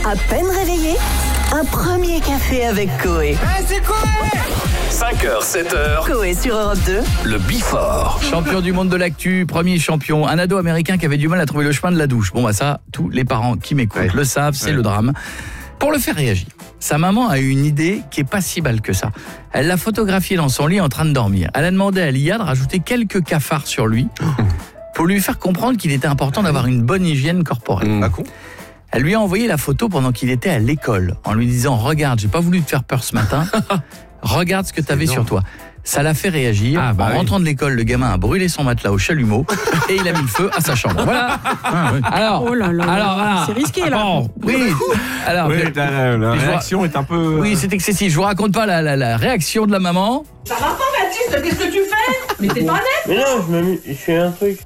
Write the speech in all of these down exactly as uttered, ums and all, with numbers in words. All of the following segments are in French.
À peine réveillé, un premier café avec Coé. Ah, c'est Coé! cinq heures, sept heures. Coé sur Europe deux. Le Before. Champion du monde de l'actu, premier champion. Un ado américain qui avait du mal à trouver le chemin de la douche. Bon, bah ça, tous les parents qui m'écoutent Ouais. le savent, c'est Ouais. le drame. Pour le faire réagir, sa maman a eu une idée qui est pas si balle que ça. Elle l'a photographié dans son lit en train de dormir. Elle a demandé à l'I A de rajouter quelques cafards sur lui pour lui faire comprendre qu'il était important d'avoir une bonne hygiène corporelle. Ah con. Elle lui a envoyé la photo pendant qu'il était à l'école en lui disant « Regarde, j'ai pas voulu te faire peur ce matin. Regarde ce que tu avais sur toi. » Ça l'a fait réagir. Ah, bah en oui. rentrant de l'école, le gamin a brûlé son matelas au chalumeau et il a mis le feu à sa chambre. Voilà. Alors, Oh là là, alors voilà. c'est risqué, là. Bon, oui. Alors, Oui, mais- la, la- la mais je vois- réaction est un peu. oui, c'est excessif. Je vous raconte pas la, la, la réaction de la maman. Ça va pas, Baptiste? Qu'est-ce que tu fais? Mais t'es pas net? Mais non, je, m'amuse- je fais un truc.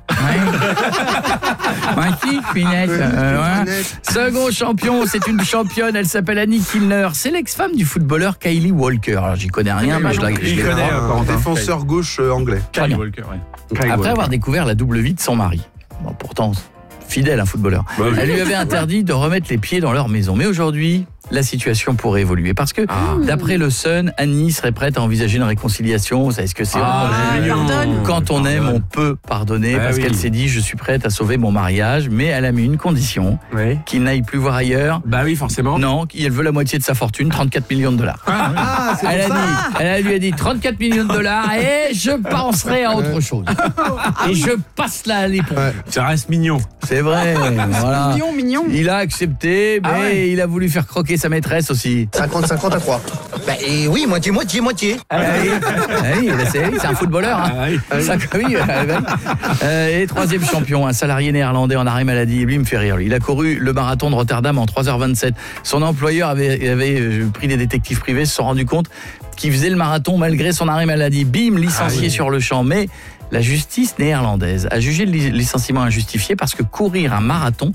Magnifique, finesse. Euh, ouais. Second champion, c'est une championne. Elle s'appelle Annie Kilner. C'est l'ex-femme du footballeur Kylie Walker. Alors, j'y connais rien, mais je la, je Il l'ai- connaît, Ah, euh, Un défenseur gauche euh, anglais. très bien. Après avoir découvert la double vie de son mari. Bon, pourtant, fidèle, un footballeur. Bah oui. Elle lui avait interdit de remettre les pieds dans leur maison. Mais aujourd'hui, la situation pourrait évoluer. Parce que, Ah. d'après le Sun, Annie serait prête à envisager une réconciliation. Vous savez ce que c'est? Ah, Oh, c'est mignon. pardonne. Quand on aime, on peut pardonner. Ah parce oui. qu'elle s'est dit, je suis prête à sauver mon mariage. Mais elle a mis une condition, Oui. qu'il n'aille plus voir ailleurs. Bah oui, forcément. Non, elle veut la moitié de sa fortune, trente-quatre millions de dollars. Ah, c'est Elle, a pour ça. dit, elle lui a dit trente-quatre millions de dollars et je penserai à autre chose. Et je passe là à l'éponge. Ouais. Ça reste mignon. C'est vrai. Voilà. Mignon, mignon. Il a accepté, mais Ah ouais. il a voulu faire croquer sa maîtresse aussi. cinquante cinquante à trois. Bah et oui, moitié, moitié, moitié. Ah oui, ah oui, bah c'est c'est un footballeur. Hein. Ah oui. Ça, oui, euh, bah oui. Euh, et troisième champion, un salarié néerlandais en arrêt maladie. Lui, il me fait rire. Lui. Il a couru le marathon de Rotterdam en trois heures vingt-sept. Son employeur avait, avait euh, pris des détectives privés, se sont rendus compte qu'il faisait le marathon malgré son arrêt maladie. Bim, licencié Ah oui. sur le champ. Mais la justice néerlandaise a jugé le li- licenciement injustifié parce que courir un marathon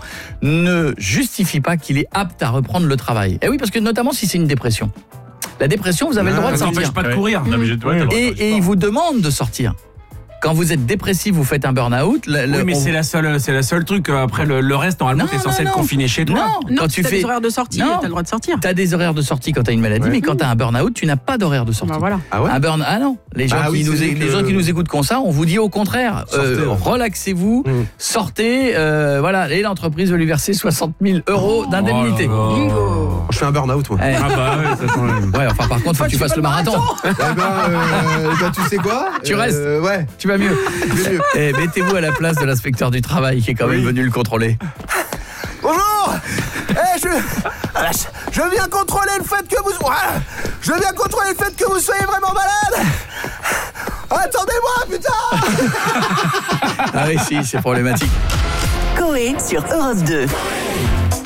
ne justifie pas qu'il est apte à reprendre le travail. Et oui, parce que notamment si c'est une dépression. La dépression, vous avez le droit de Ça sortir. n'empêche pas de courir. Et, et il vous demande de sortir. Quand vous êtes dépressif, vous faites un burn-out. le- le- Oui, mais on- c'est la seule, c'est la seule truc. Après le, le reste, normalement, Non, t'es censé non, être non. confiné chez toi. Non, Non, quand tu t'as fais. des horaires de sortie, Non. t'as le droit de sortir. T'as des horaires de sortie quand t'as une maladie, Ouais. mais quand t'as un burn-out, tu n'as pas d'horaire de sortie. Bah voilà. Ah ouais. Un burn ah non, les gens, Ah qui, oui, nous, c'est é- dit les que- gens qui nous écoutent comme ça, on vous dit au contraire, Sortez, euh, ouais. relaxez-vous, Mm. sortez, euh, voilà, et l'entreprise va lui verser soixante mille euros d'indemnité. Oh là là. Je fais un burn-out, moi. Eh, Ah bah ouais, ça sent- ouais, enfin par contre, faut que tu fasses le marathon. Eh ben, euh, eh ben, tu sais quoi Tu restes. Euh, Ouais, Tu vas mieux. je vais mieux. Eh, mettez-vous à la place de l'inspecteur du travail qui est quand même Oui. venu le contrôler. Bonjour. Eh, je, je viens contrôler le fait que vous, voilà. je viens contrôler le fait que vous soyez vraiment malade. Attendez-moi, putain. Ah oui, si, c'est problématique. Coé sur Europe deux.